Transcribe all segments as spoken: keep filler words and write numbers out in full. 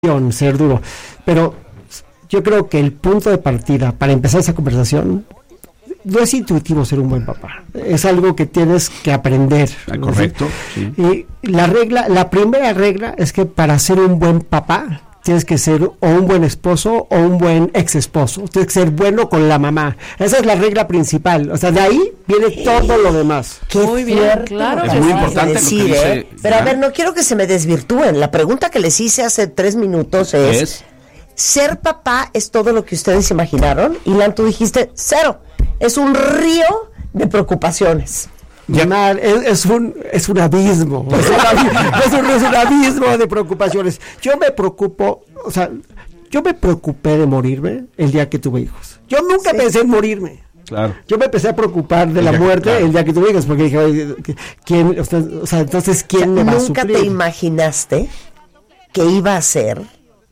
ser duro, pero yo creo que el punto de partida para empezar esa conversación no es intuitivo ser un buen papá, es algo que tienes que aprender. Ah, correcto. ¿Sí? Sí. Y la regla, la primera regla es que para ser un buen papá tienes que ser o un buen esposo o un buen ex esposo, tienes que ser bueno con la mamá, esa es la regla principal, o sea, de ahí viene todo lo demás. Qué muy bien, claro. Es muy importante decir, lo que dice, ¿eh? Pero a ver, no quiero que se me desvirtúen, la pregunta que les hice hace tres minutos es, ¿Es? ¿ser papá es todo lo que ustedes imaginaron? Y Lan, tú dijiste, cero, es un río de preocupaciones. Llamar, es, es un es un abismo, es un abismo, es un, es un abismo de preocupaciones. Yo me preocupo, o sea, yo me preocupé de morirme el día que tuve hijos. Yo nunca sí. pensé en morirme. Claro. Yo me empecé a preocupar de el la muerte que, claro. el día que tuve hijos, porque dije, oye, ¿quién, o sea, o sea, entonces quién o sea, me va a suplir? ¿Nunca te imaginaste que iba a ser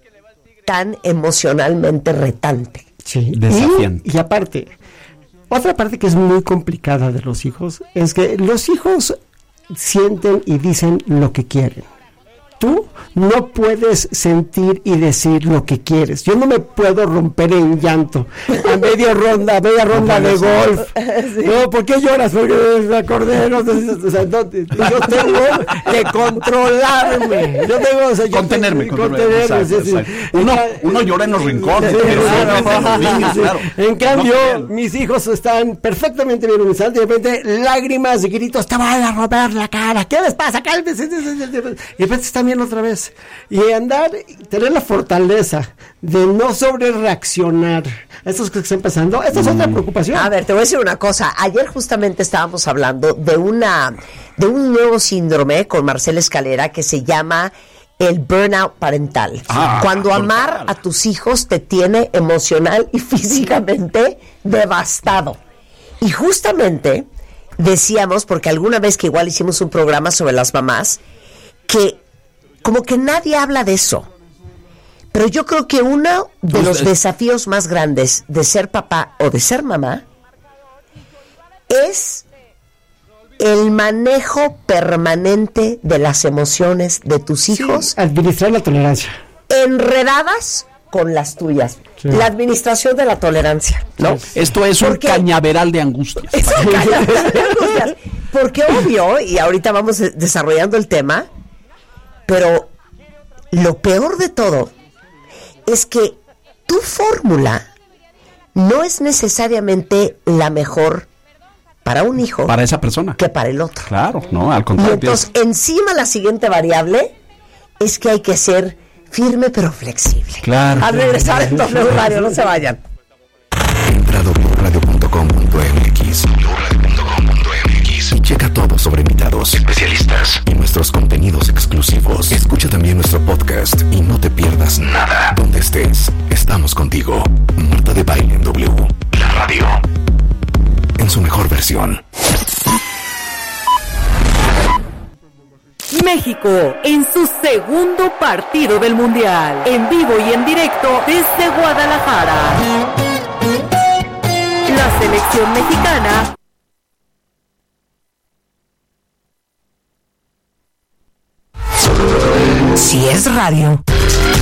tan emocionalmente retante? Sí. Desafiante. Y, y aparte, otra parte que es muy complicada de los hijos es que los hijos sienten y dicen lo que quieren. Tú no puedes sentir y decir lo que quieres. Yo no me puedo romper en llanto a media ronda, a media ronda de golf. Sí. No, ¿por qué lloras? Porque me acordé. No, o sea, no, yo tengo que controlarme. Yo tengo, o sea, yo contenerme, tengo, contenerme. contenerme Exacto, sí, sí. exacto. Uno, uno llora en los rincones. Sí, pero claro, los niños, sí. claro. En cambio, no, mis hijos están perfectamente bien organizados. De repente, lágrimas y gritos, te van a romper la cara. ¿Qué les pasa? Cálmese. Y de repente están bien otra vez. Y andar, tener la fortaleza de no sobre reaccionar a estos que están pasando, esta es mm. otra preocupación. A ver, te voy a decir una cosa. Ayer justamente estábamos hablando de una de un nuevo síndrome con Marcela Escalera que se llama el burnout parental. Ah, Cuando amar total. a tus hijos te tiene emocional y físicamente devastado. Y justamente decíamos, porque alguna vez que igual hicimos un programa sobre las mamás, que como que nadie habla de eso. Pero yo creo que uno de los desafíos más grandes de ser papá o de ser mamá es el manejo permanente de las emociones de tus hijos. Sí, administrar la tolerancia. Enredadas con las tuyas. Sí. La administración de la tolerancia, ¿no? Sí. Esto es Porque, un cañaveral de angustias. Es un cañaveral de angustias. Porque obvio, y ahorita vamos desarrollando el tema, pero lo peor de todo es que tu fórmula no es necesariamente la mejor para un hijo. Para esa persona. Que para el otro. Claro, no, al contrario. Y entonces, encima la siguiente variable es que hay que ser firme pero flexible. Claro. Al regresar en W Radio, no se vayan. Entra a doble u radio punto com punto m x y checa todo sobre invitados, especialistas y nuestros contenidos exclusivos. Escucha también nuestro podcast y no te pierdas nada. Donde estés, estamos contigo. Marta de Baile en W, la radio, en su mejor versión. México en su segundo partido del Mundial, en vivo y en directo desde Guadalajara. La selección mexicana si es radio.